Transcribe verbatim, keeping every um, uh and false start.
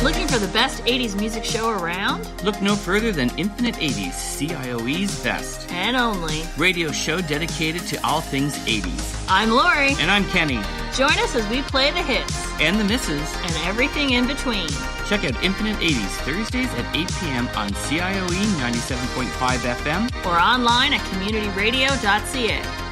Looking for the best eighties music show around? Look no further than Infinite eighties, C I O E's best and only radio show dedicated to all things eighties. I'm Lori. And I'm Kenny. Join us as we play the hits and the misses and everything in between. Check out Infinite eighties Thursdays at eight p.m. on C I O E ninety-seven point five F M or online at community radio dot c a.